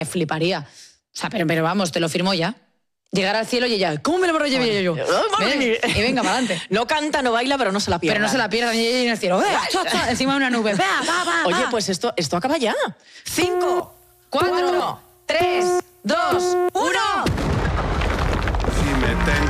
Me fliparía. O sea, pero vamos, te lo firmo ya. Llegar al cielo y ella, ¿cómo me lo llevé yo? Y venga, para adelante. No canta, no baila, pero no se la pierda. Pero no se la pierdan y ella en el cielo. Encima de una nube. Oye, pues esto acaba ya. 5, 4,